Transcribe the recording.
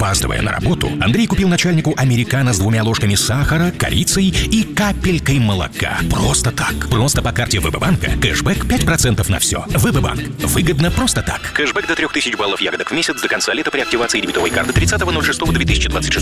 Опаздывая на работу, Андрей купил начальнику американо с 2 ложками сахара, корицей и капелькой молока. Просто так. Просто по карте ВБ-банка кэшбэк 5% на все. ВБ-банк. Выгодно просто так. Кэшбэк до 3000 баллов ягодок в месяц до конца лета при активации дебетовой карты 30.06.2026